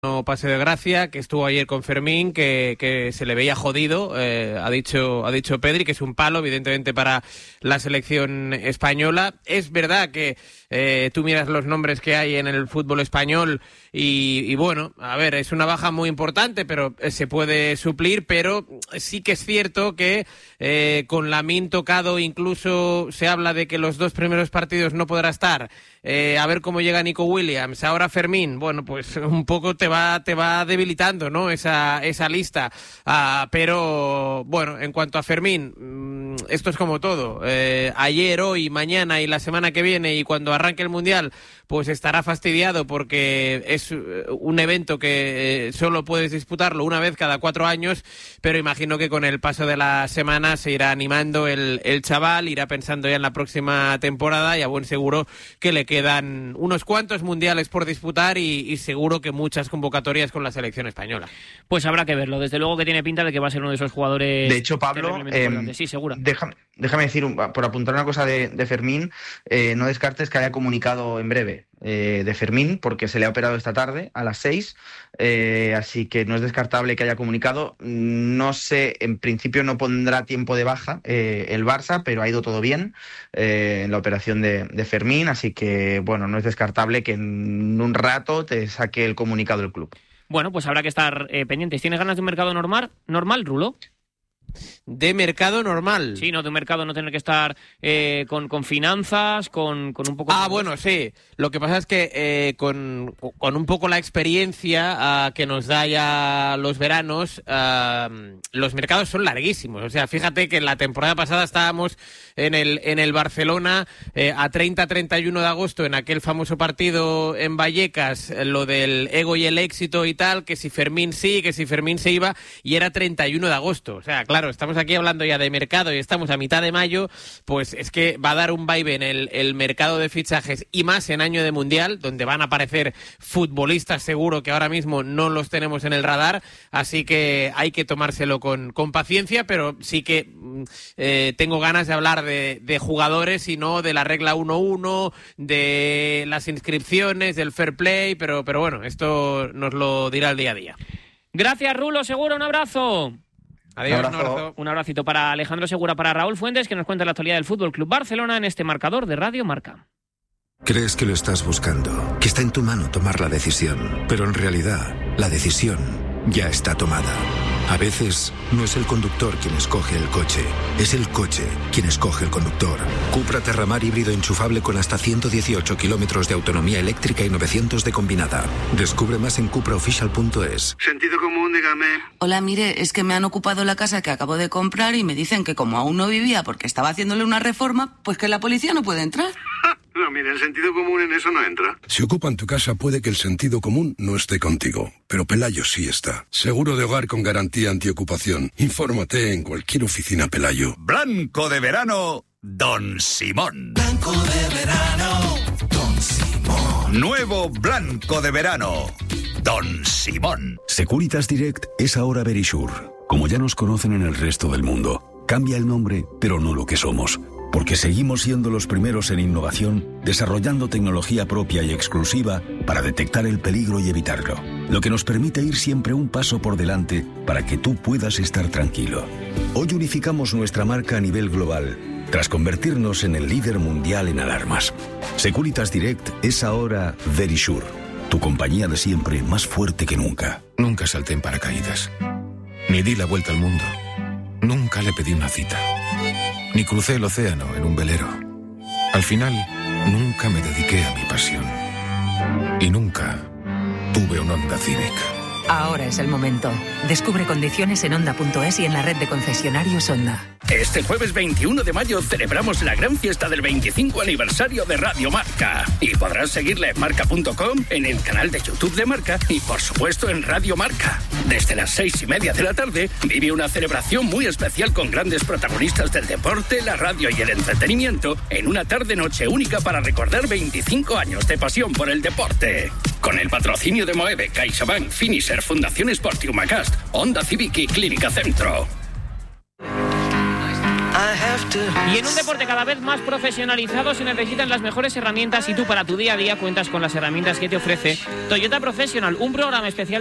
Paseo de Gracia, que estuvo ayer con Fermín, que se le veía jodido, ha dicho Pedri, que es un palo, evidentemente, para la selección española. Es verdad que tú miras los nombres que hay en el fútbol español y bueno, a ver, es una baja muy importante, pero se puede suplir, pero sí que es cierto que con Lamine tocado, incluso se habla de que los 2 primeros partidos no podrá estar. A ver cómo llega Nico Williams, ahora Fermín, bueno, pues un poco te va debilitando, ¿no? Esa lista. Pero bueno, en cuanto a Fermín, esto es como todo. Ayer, hoy, mañana y la semana que viene, y cuando arranque el Mundial, pues estará fastidiado porque es un evento que solo puedes disputarlo una vez cada 4 años, pero imagino que con el paso de la semana se irá animando el chaval, irá pensando ya en la próxima temporada y a buen seguro que le quedan unos cuantos mundiales por disputar y seguro que muchas convocatorias con la selección española. Pues habrá que verlo. Desde luego que tiene pinta de que va a ser uno de esos jugadores. De hecho, Pablo, sí, seguro. Déjame decir, por apuntar una cosa de Fermín, no descartes que haya comunicado en breve de Fermín, porque se le ha operado esta tarde a las 6, así que no es descartable que haya comunicado. No sé, en principio no pondrá tiempo de baja el Barça, pero ha ido todo bien en la operación de Fermín, así que bueno, no es descartable que en un rato te saque el comunicado del club. Bueno, pues habrá que estar pendientes. ¿Tienes ganas de un mercado normal, Rulo? De mercado normal. Sí, no, de un mercado no tener que estar con finanzas, con un poco... Bueno, sí. Lo que pasa es que con un poco la experiencia que nos da ya los veranos, los mercados son larguísimos. O sea, fíjate que la temporada pasada estábamos en el Barcelona a 30-31 de agosto, en aquel famoso partido en Vallecas, lo del ego y el éxito y tal, que si Fermín sí, que si Fermín se iba, y era 31 de agosto. O sea, claro, estamos aquí hablando ya de mercado y estamos a mitad de mayo, pues es que va a dar un vaivén el mercado de fichajes, y más en año de Mundial, donde van a aparecer futbolistas seguro que ahora mismo no los tenemos en el radar, así que hay que tomárselo con paciencia, pero sí que tengo ganas de hablar de jugadores y no de la regla 1-1, de las inscripciones, del fair play, pero bueno, esto nos lo dirá el día a día. Gracias, Rulo Segura, un abrazo. Adiós, un abracito para Alejandro Segura, para Raúl Fuentes, que nos cuenta la actualidad del Fútbol Club Barcelona en este marcador de Radio Marca. Crees que lo estás buscando, que está en tu mano tomar la decisión, pero en realidad la decisión ya está tomada. A veces no es el conductor quien escoge el coche, es el coche quien escoge el conductor. Cupra Terramar híbrido enchufable con hasta 118 kilómetros de autonomía eléctrica y 900 de combinada. Descubre más en cupraofficial.es. Sentido común, dígame. Hola, mire, es que me han ocupado la casa que acabo de comprar y me dicen que como aún no vivía porque estaba haciéndole una reforma, pues que la policía no puede entrar. No, mire, el sentido común en eso no entra. Si ocupan tu casa, puede que el sentido común no esté contigo, pero Pelayo sí está. Seguro de hogar con garantía antiocupación. Infórmate en cualquier oficina Pelayo. Blanco de verano, Don Simón. Blanco de verano, Don Simón. Nuevo blanco de verano, Don Simón. Securitas Direct es ahora Verisure. Como ya nos conocen en el resto del mundo, cambia el nombre, pero no lo que somos. Porque seguimos siendo los primeros en innovación, desarrollando tecnología propia y exclusiva para detectar el peligro y evitarlo. Lo que nos permite ir siempre un paso por delante para que tú puedas estar tranquilo. Hoy unificamos nuestra marca a nivel global, tras convertirnos en el líder mundial en alarmas. Securitas Direct es ahora Verisure, tu compañía de siempre más fuerte que nunca. Nunca salté en paracaídas, ni di la vuelta al mundo, nunca le pedí una cita. Ni crucé el océano en un velero. Al final, nunca me dediqué a mi pasión. Y nunca tuve un Honda Civic. Ahora es el momento. Descubre condiciones en Honda.es y en la red de concesionarios Honda. Este jueves 21 de mayo celebramos la gran fiesta del 25 aniversario de Radio Marca. Y podrás seguirla en marca.com, en el canal de YouTube de Marca y, por supuesto, en Radio Marca. Desde las 6:30 de la tarde, vive una celebración muy especial con grandes protagonistas del deporte, la radio y el entretenimiento en una tarde-noche única para recordar 25 años de pasión por el deporte. Con el patrocinio de Moeve, CaixaBank, Finisher, Fundación Sport Humacast, Honda Civic y Clínica Centro. Y en un deporte cada vez más profesionalizado se necesitan las mejores herramientas y tú para tu día a día cuentas con las herramientas que te ofrece Toyota Professional, un programa especial